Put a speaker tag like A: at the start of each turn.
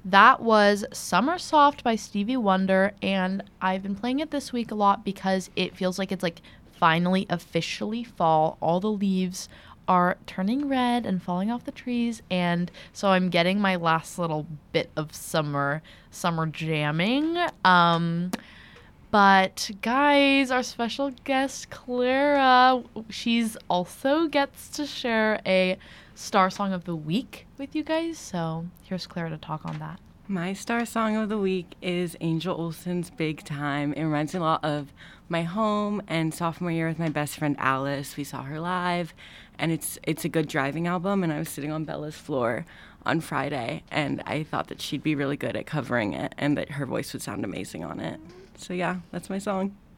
A: That was Summer Soft by Stevie Wonder, and I've been playing it this week a lot because it feels like it's like finally officially fall. All the leaves are turning red and falling off the trees, and so I'm getting my last little bit of summer jamming. But guys, our special guest Clara, she's also gets to share a Star Song of the Week with you guys. So here's Clara to talk on that.
B: My Star Song of the Week is Angel Olsen's Big Time. It reminds me a lot of my home and sophomore year with my best friend Alice. We saw her live, and it's a good driving album, and I was sitting on Bella's floor on Friday, and I thought that she'd be really good at covering it and that her voice would sound amazing on it. So yeah, that's my song.